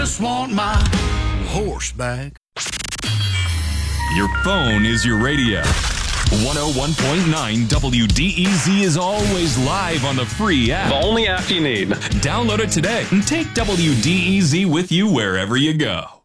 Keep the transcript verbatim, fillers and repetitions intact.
just want my horse back. Your phone is your radio. one oh one point nine W D E Z is always live on the free app. The only app you need. Download it today and take W D E Z with you wherever you go.